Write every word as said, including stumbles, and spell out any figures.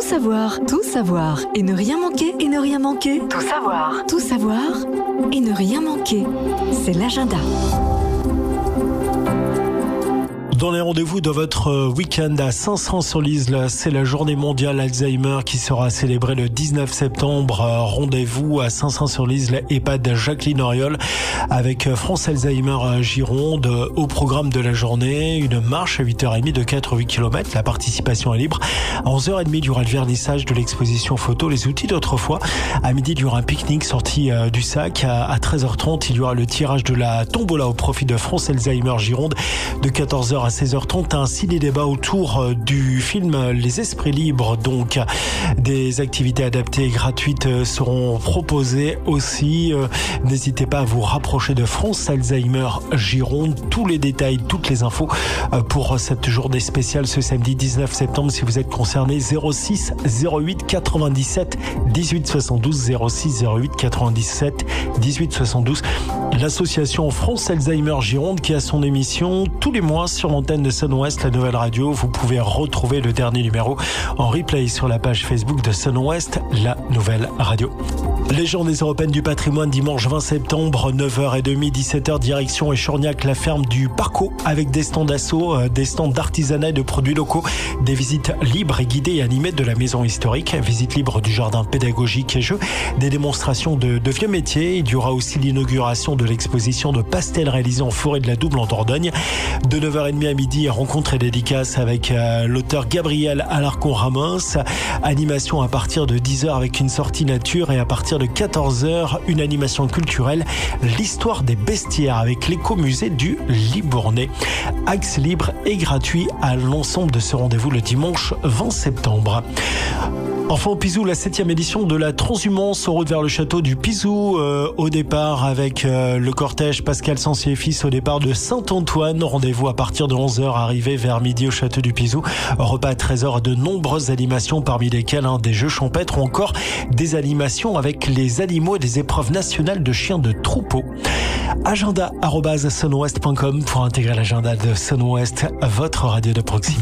savoir, tout savoir et ne rien manquer, et ne rien manquer. Tout savoir, tout savoir et ne rien manquer. C'est l'agenda. Dans les rendez-vous de votre week-end à Saint-Saëns-sur-Lise, c'est la journée mondiale Alzheimer qui sera célébrée le dix-neuf septembre. Rendez-vous à Saint-Saëns-sur-Lise, l'EHPAD Jacqueline Auriol avec France Alzheimer Gironde. Au programme de la journée, une marche à huit heures trente de quatre virgule huit kilomètres. La participation est libre. À onze heures trente, il y aura le vernissage de l'exposition photo Les outils d'autrefois. À midi, il y aura un pique-nique sorti du sac. À treize heures trente, il y aura le tirage de la tombola au profit de France Alzheimer Gironde. De quatorze heures à seize heures trente, un ciné-débat autour du film Les Esprits Libres. Donc, des activités adaptées et gratuites seront proposées aussi. N'hésitez pas à vous rapprocher de France Alzheimer Gironde. Tous les détails, toutes les infos pour cette journée spéciale ce samedi dix-neuf septembre. Si vous êtes concerné, zéro six zéro huit quatre-vingt-dix-sept dix-huit soixante-douze, zéro six zéro huit quatre-vingt-dix-sept dix-huit soixante-douze. L'association France Alzheimer Gironde qui a son émission tous les mois sur l'antenne de Sun West, la nouvelle radio. Vous pouvez retrouver le dernier numéro en replay sur la page Facebook de Sun West, la nouvelle radio. Les journées européennes du patrimoine dimanche vingt septembre, neuf heures trente, dix-sept heures, direction Échorgnac, la ferme du Parco, avec des stands d'assaut, des stands d'artisanat et de produits locaux, des visites libres et guidées et animées de la maison historique, visite libre du jardin pédagogique et jeux, des démonstrations de, de vieux métiers. Il y aura aussi l'inauguration de l'exposition de pastels réalisés en forêt de la Double en Dordogne. De neuf heures trente à midi, rencontre et dédicace avec euh, l'auteur Gabriel Alarcon-Ramos. Animation à partir de dix heures avec une sortie nature, et à partir de quatorze heures, une animation culturelle, l'histoire des bestiaires avec l'écomusée du Libournais. Accès libre et gratuit à l'ensemble de ce rendez-vous le dimanche vingt septembre. Enfin au Pizou, la septième édition de la transhumance en route vers le château du Pizou, euh, au départ avec euh, le cortège Pascal Censier et fils au départ de Saint-Antoine. Rendez-vous à partir de onze heures, arrivé vers midi au château du Pizou. Repas à treize heures, de nombreuses animations parmi lesquelles hein, des jeux champêtres ou encore des animations avec les animaux et des épreuves nationales de chiens de troupeau. Agenda arobase sunwest point com pour intégrer l'agenda de Sun West, votre radio de proximité.